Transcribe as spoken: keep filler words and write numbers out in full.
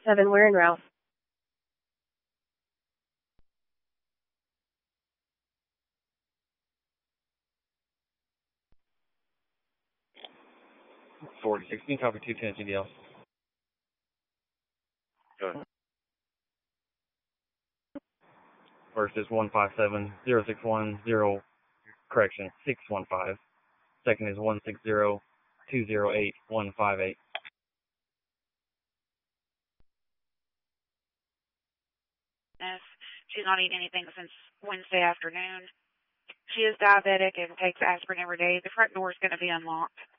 seven, we're en route. forty sixteen, copy two ten C D L. Go ahead. First is one five seven zero six one zero, correction, six one five. Second is one six zero two zero eight one five eight. She's not eaten anything since Wednesday afternoon. She is diabetic and takes aspirin every day. The front door is going to be unlocked.